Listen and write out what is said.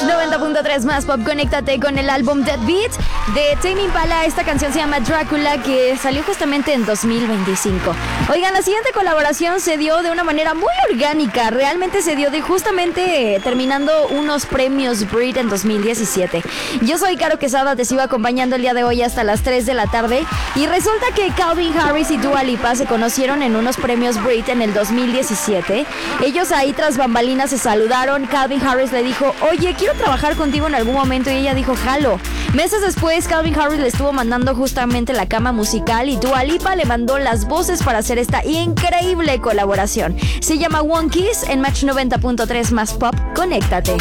Match 90.3 más pop, conéctate con el álbum Dead Beat de Tame Impala. Esta canción se llama Drácula, que salió justamente en 2025. Oigan, la siguiente colaboración se dio de una manera muy orgánica. Realmente se dio de justamente terminando unos premios Brit en 2017. Yo soy Caro Quesada, te sigo acompañando el día de hoy hasta las 3 de la tarde. Y resulta que Calvin Harris y Dua Lipa se conocieron en unos premios Brit en el 2017. Ellos ahí tras bambalinas se saludaron. Calvin Harris le dijo, oye, quiero trabajar contigo en algún momento, y ella dijo, jalo. Meses después, Calvin Harris le estuvo mandando justamente la cama musical y Dua Lipa le mandó las voces para hacer esta increíble colaboración. Se llama One Kiss en Match 90.3 más pop, conéctate.